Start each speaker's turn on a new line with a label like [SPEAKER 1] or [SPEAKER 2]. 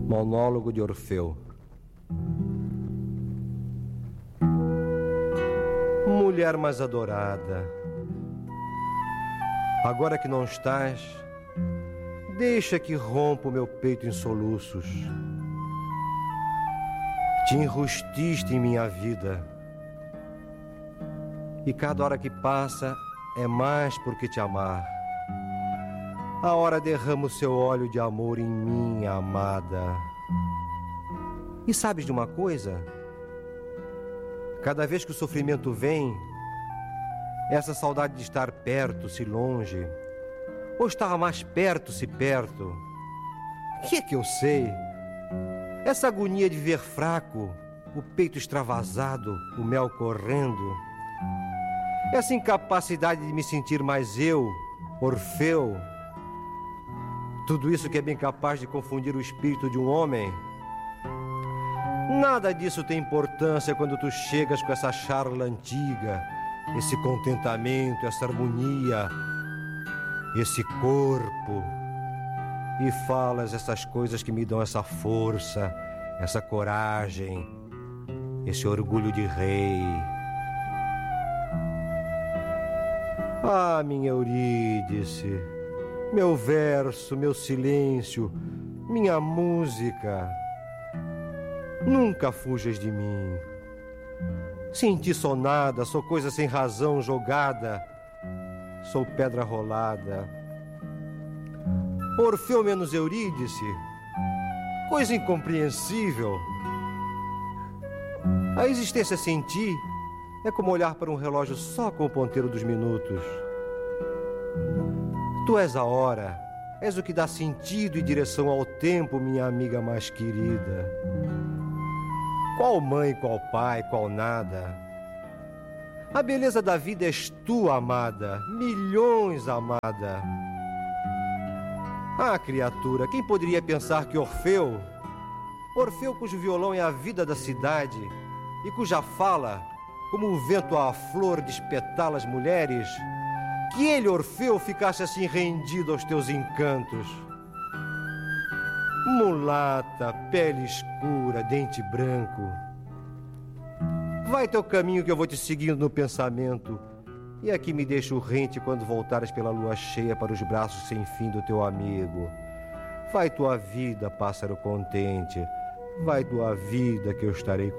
[SPEAKER 1] Monólogo de Orfeu. Mulher mais adorada, agora que não estás, deixa que rompa o meu peito em soluços. Te enrustiste em minha vida, e cada hora que passa é mais porque te amar. A hora derrama o seu óleo de amor em mim, amada. E sabes de uma coisa? Cada vez que o sofrimento vem, essa saudade de estar perto, se longe, ou estar mais perto, se perto, que é que eu sei? Essa agonia de ver fraco, o peito extravasado, o mel correndo, essa incapacidade de me sentir mais eu, Orfeu, tudo isso que é bem capaz de confundir o espírito de um homem. Nada disso tem importância quando tu chegas com essa charla antiga, esse contentamento, essa harmonia, esse corpo, e falas essas coisas que me dão essa força, essa coragem, esse orgulho de rei. Ah, minha Eurídice, meu verso, meu silêncio, minha música, nunca fujas de mim. Sem ti sou nada, sou coisa sem razão jogada, sou pedra rolada. Orfeu menos Eurídice, coisa incompreensível. A existência sem ti é como olhar para um relógio só com o ponteiro dos minutos. Tu és a hora, és o que dá sentido e direção ao tempo, minha amiga mais querida. Qual mãe, qual pai, qual nada. A beleza da vida és tu, amada, milhões, amada. Ah, criatura, quem poderia pensar que Orfeu, cujo violão é a vida da cidade e cuja fala, como o vento à flor, despetala as mulheres, que ele, Orfeu, ficasse assim rendido aos teus encantos. Mulata, pele escura, dente branco, vai teu caminho que eu vou te seguindo no pensamento, e aqui me deixa rente quando voltares pela lua cheia para os braços sem fim do teu amigo. Vai tua vida, pássaro contente, vai tua vida que eu estarei